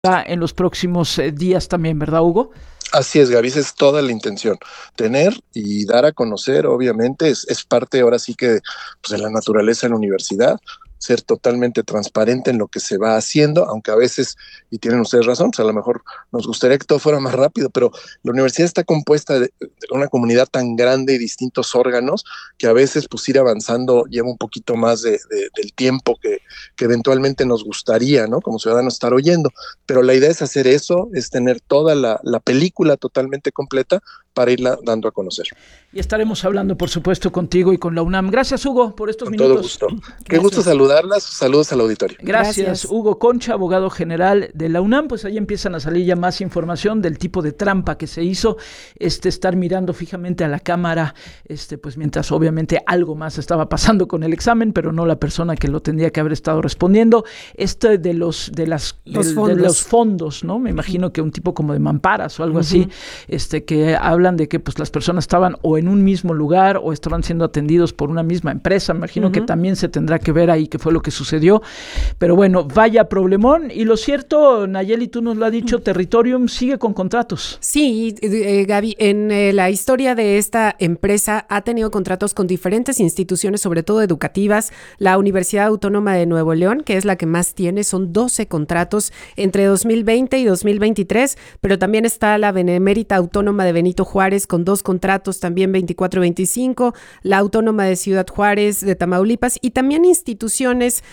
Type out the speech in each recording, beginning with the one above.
en los próximos días también, ¿verdad, Hugo? Así es, Gaby, esa es toda la intención. Tener y dar a conocer, obviamente, es parte ahora sí que pues, de la naturaleza en la universidad, ser totalmente transparente en lo que se va haciendo, aunque a veces, y tienen ustedes razón, pues a lo mejor nos gustaría que todo fuera más rápido, pero la universidad está compuesta de una comunidad tan grande y distintos órganos que a veces pues ir avanzando lleva un poquito más del tiempo que eventualmente nos gustaría, ¿no? Como ciudadanos estar oyendo, pero la idea es hacer eso, es tener toda la película totalmente completa para irla dando a conocer. Y estaremos hablando, por supuesto, contigo y con la UNAM. Gracias, Hugo, por estos Con minutos. Todo gusto. Qué gusto saludarlas. Saludos al auditorio. Gracias, Hugo Concha, abogado general de la UNAM. Pues ahí empiezan a salir ya más información del tipo de trampa que se hizo. Estar mirando fijamente a la cámara, pues mientras obviamente algo más estaba pasando con el examen, pero no la persona que lo tendría que haber estado respondiendo. De los fondos, ¿no? Me imagino que un tipo como de mamparas o algo así, que hablan de que pues las personas estaban o en un mismo lugar o estaban siendo atendidos por una misma empresa. Me imagino que también se tendrá que ver ahí qué fue lo que sucedió. Pero bueno, vaya problemón. Y lo cierto, Nayeli, tú nos lo has dicho, Territorium sigue con contratos. Sí, Gaby, en la historia de esta empresa ha tenido contratos con diferentes instituciones, sobre todo educativas. La Universidad Autónoma de Nuevo León, que es la que más tiene, son 12 contratos entre 2020 y 2023, pero también está la Benemérita Autónoma de Benito Juárez con 2 contratos, también 24-25, la Autónoma de Ciudad Juárez de Tamaulipas y también instituciones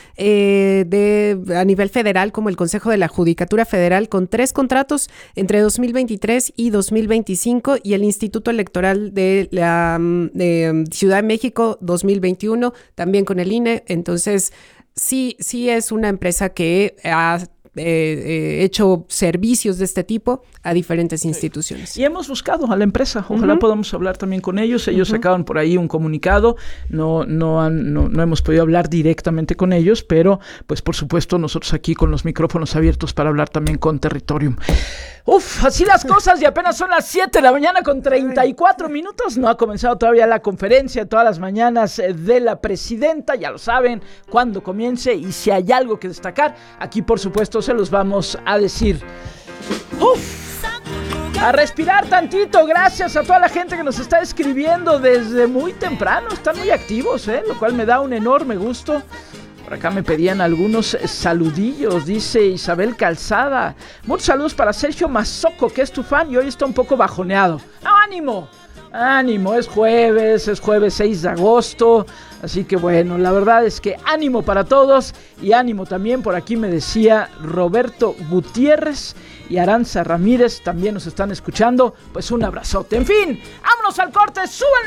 a nivel federal como el Consejo de la Judicatura Federal con 3 contratos entre 2023 y 2025 y el Instituto Electoral de la Ciudad de México 2021 también con el INE. Entonces sí es una empresa que ha hecho servicios de este tipo a diferentes instituciones. Y hemos buscado a la empresa, ojalá podamos hablar también con ellos. Ellos sacaron por ahí un comunicado, no hemos podido hablar directamente con ellos, pero pues por supuesto nosotros aquí con los micrófonos abiertos para hablar también con Territorium. Así las cosas y apenas son las 7 de la mañana con 34 minutos, no ha comenzado todavía la conferencia todas las mañanas de la presidenta, ya lo saben, cuando comience y si hay algo que destacar, aquí por supuesto se los vamos a decir. A respirar tantito, gracias a toda la gente que nos está escribiendo desde muy temprano, están muy activos, lo cual me da un enorme gusto. Por acá me pedían algunos saludillos, dice Isabel Calzada. Muchos saludos para Sergio Mazoco, que es tu fan y hoy está un poco bajoneado. ¡No, ánimo! Ánimo, es jueves 6 de agosto, así que bueno, la verdad es que ánimo para todos y ánimo también, por aquí me decía Roberto Gutiérrez y Aranza Ramírez, también nos están escuchando, pues un abrazote. En fin, vámonos al corte, súbanle